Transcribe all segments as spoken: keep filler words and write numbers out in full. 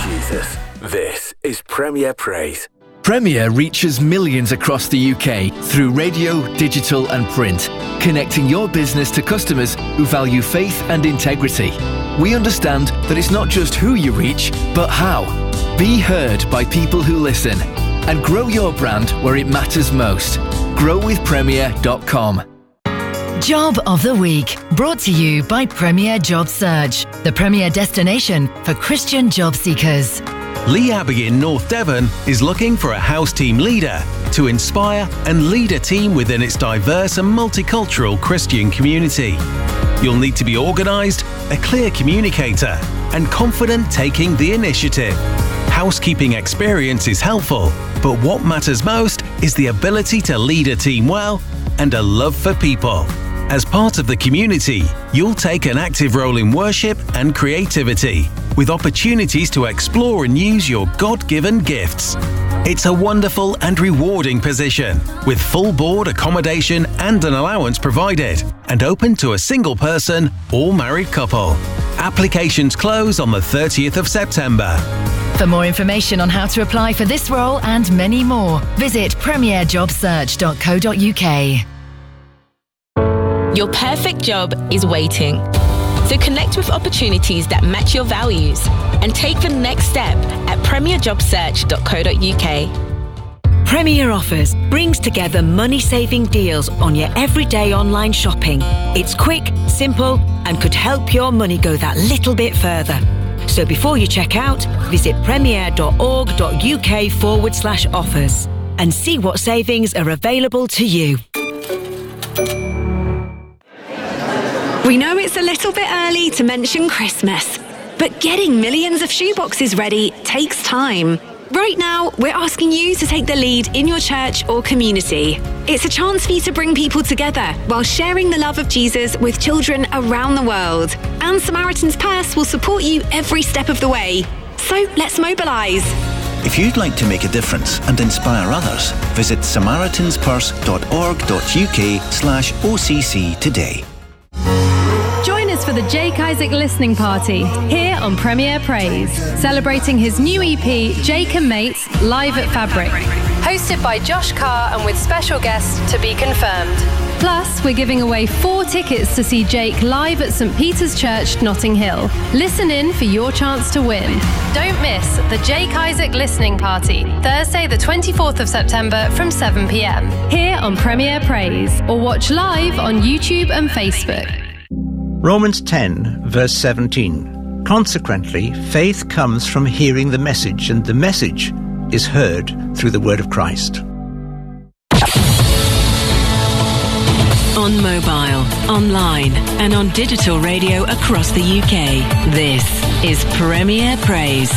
Jesus. This is Premier Praise. Premier reaches millions across the U K through radio, digital and print, connecting your business to customers who value faith and integrity. We understand that it's not just who you reach, but how. Be heard by people who listen and grow your brand where it matters most. grow with premier dot com. Job of the Week, brought to you by Premier Job Search, the premier destination for Christian job seekers. Lee Abbey in North Devon is looking for a house team leader to inspire and lead a team within its diverse and multicultural Christian community. You'll need to be organised, a clear communicator, and confident taking the initiative. Housekeeping experience is helpful, but what matters most is the ability to lead a team well and a love for people. As part of the community, you'll take an active role in worship and creativity, with opportunities to explore and use your God-given gifts. It's a wonderful and rewarding position, with full board accommodation and an allowance provided, and open to a single person or married couple. Applications close on the thirtieth of September. For more information on how to apply for this role and many more, visit premier job search dot co dot uk. Your perfect job is waiting. So connect with opportunities that match your values and take the next step at premier job search dot co dot uk. Premier Offers brings together money-saving deals on your everyday online shopping. It's quick, simple, and could help your money go that little bit further. So before you check out, visit premier dot org dot uk forward slash offers and see what savings are available to you. We know it's a little bit early to mention Christmas, but getting millions of shoeboxes ready takes time. Right now, we're asking you to take the lead in your church or community. It's a chance for you to bring people together while sharing the love of Jesus with children around the world. And Samaritan's Purse will support you every step of the way. So let's mobilise. If you'd like to make a difference and inspire others, visit samaritans purse dot org dot uk slash O C C today. Join us for the Jake Isaac Listening Party here on Premier Praise, celebrating his new E P, Jake and Mates, live at Fabric. Hosted by Josh Carr and with special guests to be confirmed. Plus, we're giving away four tickets to see Jake live at St Peter's Church, Notting Hill. Listen in for your chance to win. Don't miss the Jake Isaac Listening Party, Thursday the twenty-fourth of September from seven p.m. here on Premier Praise, or watch live on YouTube and Facebook. Romans ten, verse seventeen. Consequently, faith comes from hearing the message, and the message is heard through the word of Christ. On mobile, online, and on digital radio across the U K, this is Premier Praise.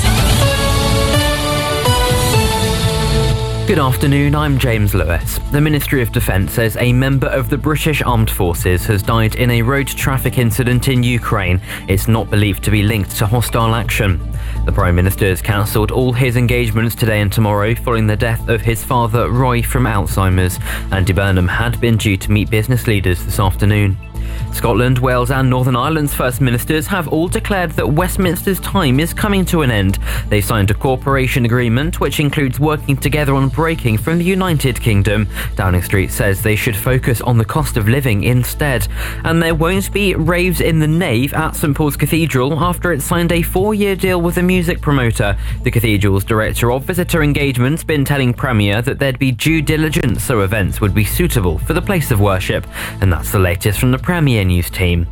Good afternoon, I'm James Lewis. The Ministry of Defence says a member of the British Armed Forces has died in a road traffic incident in Ukraine. It's not believed to be linked to hostile action. The Prime Minister has cancelled all his engagements today and tomorrow following the death of his father, Roy, from Alzheimer's. Andy Burnham had been due to meet business leaders this afternoon. Scotland, Wales and Northern Ireland's First Ministers have all declared that Westminster's time is coming to an end. They signed a cooperation agreement which includes working together on breaking from the United Kingdom. Downing Street says they should focus on the cost of living instead. And there won't be raves in the nave at St Paul's Cathedral after it signed a four-year deal with a music promoter. The cathedral's director of visitor engagement's been telling Premier that there'd be due diligence so events would be suitable for the place of worship. And that's the latest from the Premier News team.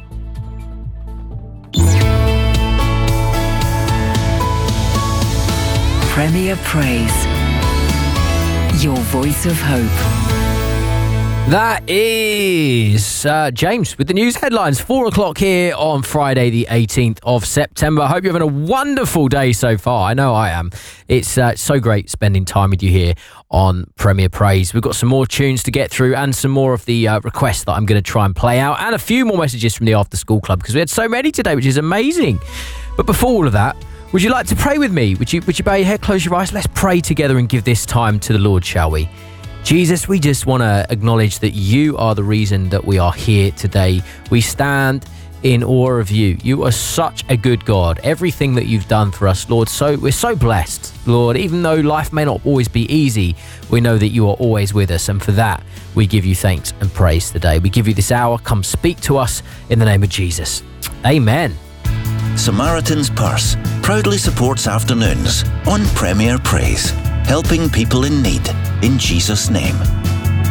Premier Praise, your voice of hope. That is uh, James with the news headlines. Four o'clock here on Friday, the eighteenth of September. I hope you're having a wonderful day so far. I know I am. It's uh, so great spending time with you here on Premier Praise. We've got some more tunes to get through and some more of the uh, requests that I'm going to try and play out, and a few more messages from the After School Club because we had so many today, which is amazing. But before all of that, would you like to pray with me? Would you, would you bow your head, close your eyes? Let's pray together and give this time to the Lord, shall we? Jesus, we just want to acknowledge that you are the reason that we are here today. We stand in awe of you. You are such a good God. Everything that you've done for us, Lord, so we're so blessed, Lord. Even though life may not always be easy, we know that you are always with us, and for that we give you thanks and praise today. We give you this hour. Come speak to us in the name of Jesus. Amen. Samaritan's Purse proudly supports afternoons on Premier Praise, helping people in need in Jesus' name.